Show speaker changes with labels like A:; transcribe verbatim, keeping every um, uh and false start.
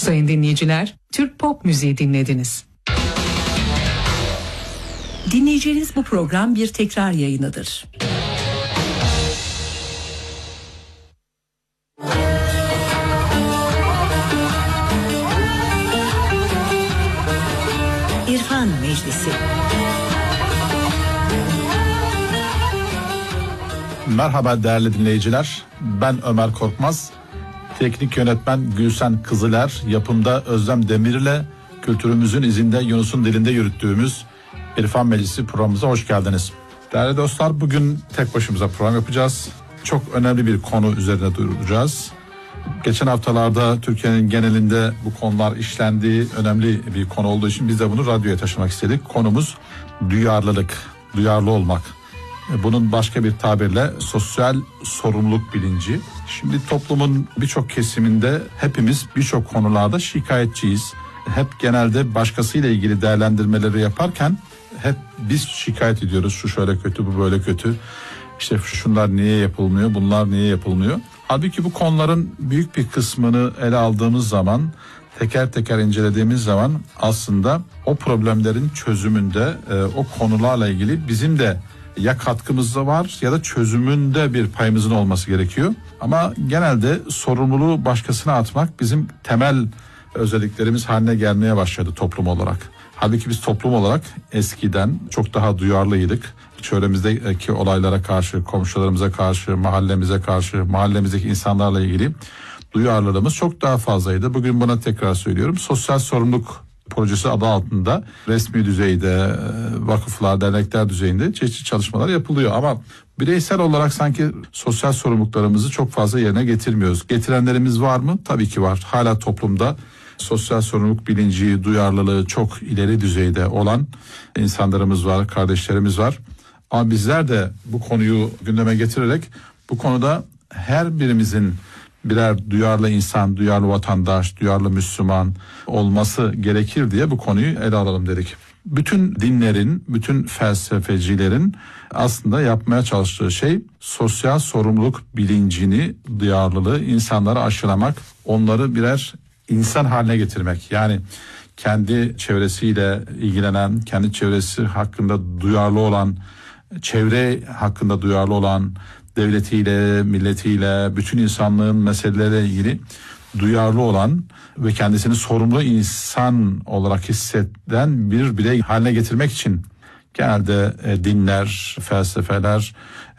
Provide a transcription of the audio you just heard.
A: Sayın dinleyiciler, Türk pop müziği dinlediniz.
B: Dinleyeceğiniz bu program bir tekrar yayınıdır. İrfan Meclisi.
C: Merhaba değerli dinleyiciler, ben Ömer Korkmaz. Teknik yönetmen Gülsen Kızıler, yapımda Özlem Demir'le kültürümüzün izinde Yunus'un dilinde yürüttüğümüz İrfan Meclisi programımıza hoş geldiniz. Değerli dostlar, bugün tek başımıza program yapacağız. Çok önemli bir konu üzerine duracağız. Geçen haftalarda Türkiye'nin genelinde bu konular işlendiği önemli bir konu olduğu için biz de bunu radyoya taşımak istedik. Konumuz duyarlılık, duyarlı olmak. Bunun başka bir tabirle sosyal sorumluluk bilinci. Şimdi toplumun birçok kesiminde hepimiz birçok konularda şikayetçiyiz. Hep genelde başkasıyla ilgili değerlendirmeleri yaparken hep biz şikayet ediyoruz. Şu şöyle kötü, bu böyle kötü. İşte şunlar niye yapılmıyor, bunlar niye yapılmıyor. Halbuki bu konuların büyük bir kısmını ele aldığımız zaman, teker teker incelediğimiz zaman aslında o problemlerin çözümünde e, o konularla ilgili bizim de ya katkımız da var ya da çözümünde bir payımızın olması gerekiyor. Ama genelde sorumluluğu başkasına atmak bizim temel özelliklerimiz haline gelmeye başladı toplum olarak. Halbuki biz toplum olarak eskiden çok daha duyarlıydık. Çevremizdeki olaylara karşı, komşularımıza karşı, mahallemize karşı, mahallemizdeki insanlarla ilgili duyarlılığımız çok daha fazlaydı. Bugün buna tekrar söylüyorum. Sosyal sorumluluk projesi adı altında resmi düzeyde, vakıflar, dernekler düzeyinde çeşitli çalışmalar yapılıyor. Ama bireysel olarak sanki sosyal sorumluluklarımızı çok fazla yerine getirmiyoruz. Getirenlerimiz var mı? Tabii ki var. Hala toplumda sosyal sorumluluk bilinci, duyarlılığı çok ileri düzeyde olan insanlarımız var, kardeşlerimiz var. Ama bizler de bu konuyu gündeme getirerek bu konuda her birimizin birer duyarlı insan, duyarlı vatandaş, duyarlı Müslüman olması gerekir diye bu konuyu ele alalım dedik. Bütün dinlerin, bütün felsefecilerin aslında yapmaya çalıştığı şey sosyal sorumluluk bilincini, duyarlılığı insanlara aşılamak, onları birer insan haline getirmek. Yani kendi çevresiyle ilgilenen, kendi çevresi hakkında duyarlı olan, çevre hakkında duyarlı olan, devletiyle, milletiyle, bütün insanlığın meseleleriyle ilgili duyarlı olan ve kendisini sorumlu insan olarak hisseden bir birey haline getirmek için genelde dinler, felsefeler,